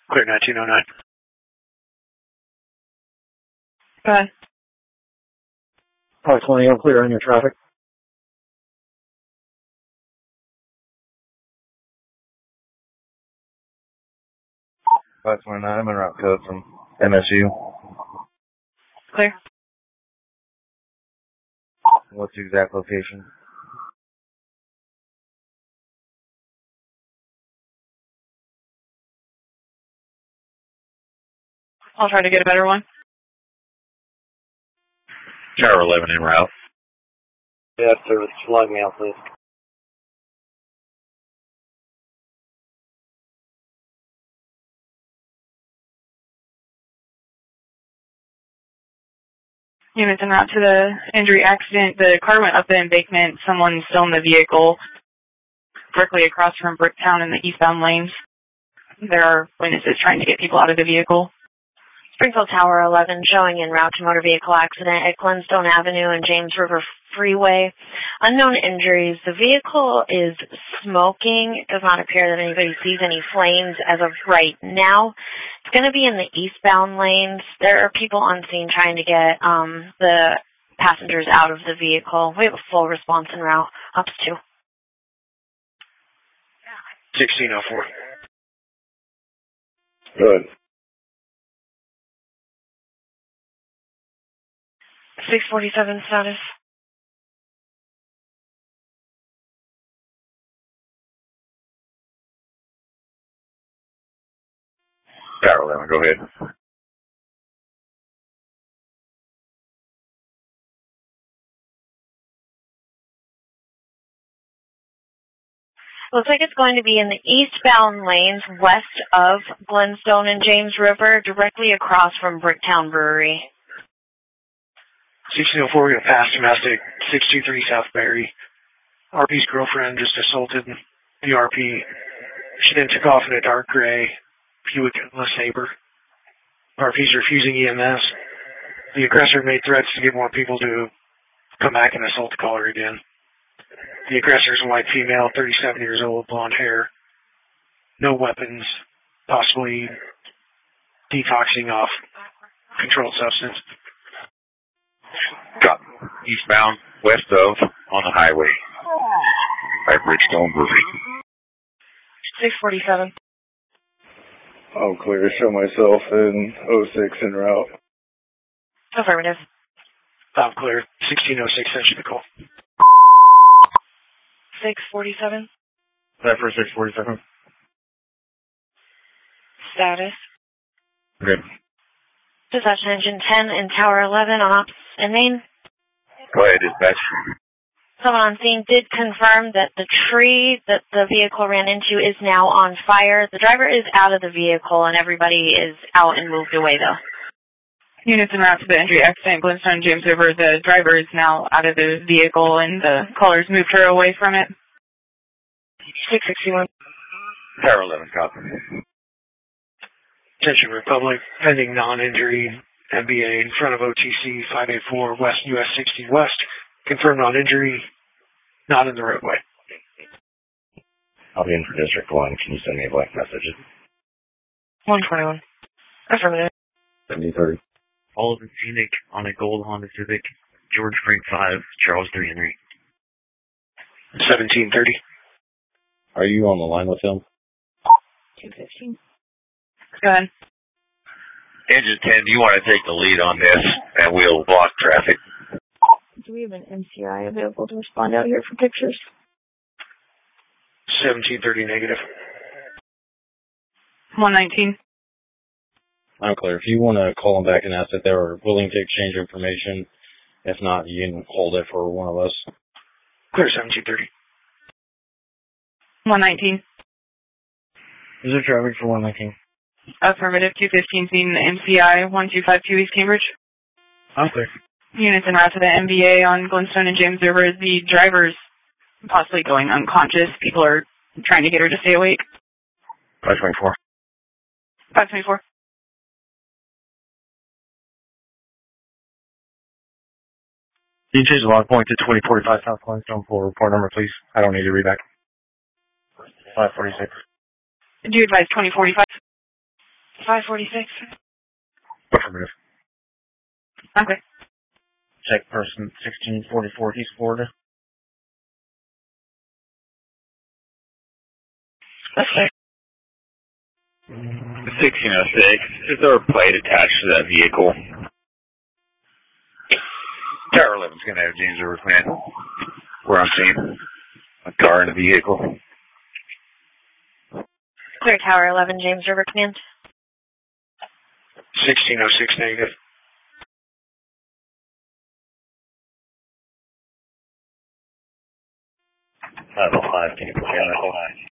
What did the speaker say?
Clear 1909. Go ahead. 520, I'm clear on your traffic. 529, I'm in route code from MSU. Clear. What's the exact location? I'll try to get a better one. Tower 11 en route. Yeah, service. Log me out, please. Units en route to the injury accident. The car went up the embankment. Someone's still in the vehicle directly across from Bricktown in the eastbound lanes. There are witnesses trying to get people out of the vehicle. Springfield Tower 11 showing en route to motor vehicle accident at Glenstone Avenue and James River Freeway. Unknown injuries. The vehicle is smoking. It does not appear that anybody sees any flames as of right now. It's going to be in the eastbound lanes. There are people on scene trying to get the passengers out of the vehicle. We have a full response en route. Ops 2. 1604. Good. 647 status. Tower 11, go ahead. Looks like it's going to be in the eastbound lanes west of Glenstone and James River, directly across from Bricktown Brewery. 1604, we got past domestic, 623 South Barry. RP's girlfriend just assaulted the RP. She then took off in a dark gray Buick LeSabre. RP's refusing EMS. The aggressor made threats to get more people to come back and assault the caller again. The aggressor is a white female, 37 years old, blonde hair. No weapons, possibly detoxing off controlled substance. Got eastbound, west of, on the highway. By Bridgestone Brewery. 647. I'm clear to show myself in 06 en route. Affirmative. I'm clear. 1606, send you the call. 647. Zephyr 647. Status. Good. Possession engine 10 in Tower 11 on ops and main. Go ahead, dispatch. Someone on scene did confirm that the tree that the vehicle ran into is now on fire. The driver is out of the vehicle and everybody is out and moved away though. Units en route to the injury accident, Glenstone James River. The driver is now out of the vehicle and the callers moved her away from it. 661. Tower 11, copy. Attention Republic, pending non-injury MBA in front of OTC 584 West US 60 West. Confirmed non-injury, not in the roadway. I'll be in for District 1. Can you send me a blank message? 121. Affirmative. 7030. Oliver Scenic on a gold Honda Civic, George Frank 5, Charles 3 Henry. 1730. Are you on the line with him? 215. Go ahead. Engine 10, do you want to take the lead on this, and we'll block traffic? Do we have an MCI available to respond out here for pictures? 1730 negative. 119. I'm clear. If you want to call them back and ask if they were willing to exchange information, if not, you can hold it for one of us. Clear 1730. 119. Is there traffic for 119? Affirmative. 215 seen MCI 1252 East Cambridge. I'm clear. Units en route to the MBA on Glenstone and James River. The driver's possibly going unconscious. People are trying to get her to stay awake. 524. 524. Can you change the log point to 2045 South Glenstone for report number, please? I don't need to read back. 546. Do you advise 2045? 546. Affirmative. Okay. Check person 1644 East Florida. Okay. 1606. Is there a plate attached to that vehicle? Tower 11's going to have James River Command. Where I'm seeing a car and a vehicle. Clear Tower 11, James River Command. 1606 negative. 505, can you put me on a line?